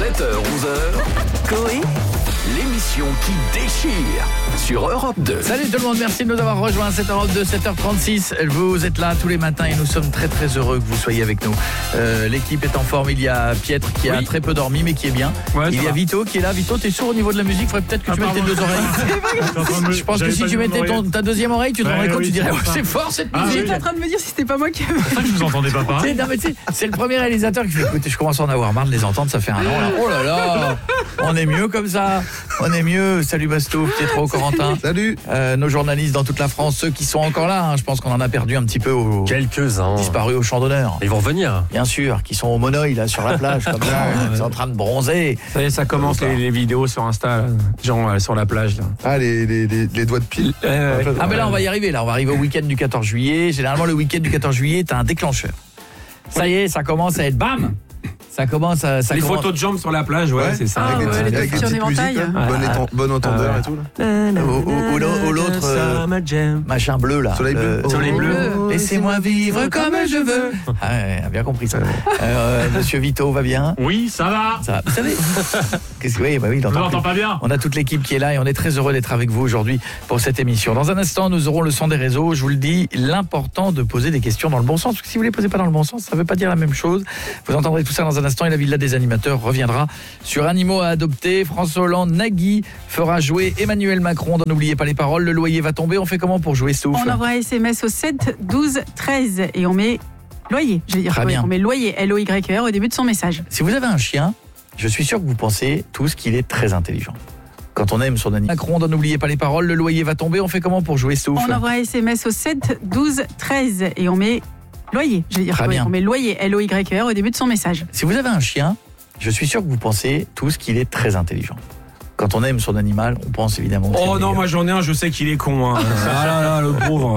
7h-11h, Coé, l'émission qui déchire sur Europe 2. Salut tout le monde, merci de nous avoir rejoints à 7h02, 7h36. Vous êtes là tous les matins et nous sommes très très heureux que vous soyez avec nous. L'équipe est en forme, il y a Pietre qui a très peu dormi mais qui est bien. Ouais, il y a Vito qui est là. Vito, t'es sourd au niveau de la musique, il faudrait peut-être que tu mettes tes deux oreilles. Je pense que si tu mettais ta deuxième oreille, tu te rendrais compte, tu dirais c'est fort cette musique. J'étais en train de me dire si c'était pas moi qui... C'est ça que je vous entendais pas parler. Non, mais c'est le premier réalisateur qui fait écoutez, je commence à en avoir marre de les entendre, ça fait un an là. Oh là là, on est mieux comme ça. On est mieux. Salut Basto, Pietro, Corentin. Salut. Nos journalistes dans toute la France, ceux qui sont encore là, hein, je pense qu'on en a perdu un petit peu au Quelques-uns. disparu au champ d'honneur. Ils vont revenir. Bien sûr, qui sont au monoeil là sur la plage comme ça, ils sont en train de bronzer. Ça y est, ça commence les vidéos sur Insta, là. Gens sur la plage. Là. Ah, les doigts de pied. Ah mais là on va y arriver, là on va arriver au week-end du 14 juillet. Généralement le week-end du 14 juillet, t'as un déclencheur. Ça y est, ça commence à être bam. Ça commence à Les photos de jambes sur la plage, ouais. C'est ça. Ah, ouais, les avec des petits en petites musiques, éventail. là. Bonne entendeur et tout là. ou l'autre machin bleu là. Soleil bleu. Soleil bleu. Laissez-moi vivre comme je veux. Ah ouais, bien compris ça. Monsieur Vito va bien? Oui, ça va. Ça va. Vous savez oui, bah oui, il On entend l'entend plus. pas bien. On a toute l'équipe qui est là et on est très heureux d'être avec vous aujourd'hui pour cette émission. Dans un instant, nous aurons le son des réseaux. Je vous le dis, l'important de poser des questions dans le bon sens. Parce que si vous ne les posez pas dans le bon sens, ça ne veut pas dire la même chose. Vous entendrez tout ça dans un instant et la Villa des animateurs reviendra sur Animaux à adopter. François Hollande, Nagui fera jouer Emmanuel Macron. N'oubliez pas les paroles, le loyer va tomber. On fait comment pour jouer Souffle? On envoie un SMS au 7 12 13 et on met loyer. Je veux dire, Très bien. on met loyer, L-O-Y-E-R au début de son message. Si vous avez un chien, je suis sûr que vous pensez tous qu'il est très intelligent. Quand on aime son animal. Macron, n'oubliez pas les paroles, le loyer va tomber. On fait comment pour jouer Souffle? On envoie un SMS au 7 12 13 et on met loyer. Je veux dire, Très bien. on met loyer, L-O-Y-E-R au début de son message. Si vous avez un chien, je suis sûr que vous pensez tous qu'il est très intelligent. Quand on aime son animal, on pense évidemment que c'est Oh le non, meilleur. moi j'en ai un, je sais qu'il est con. Hein. Ah là là, le pauvre.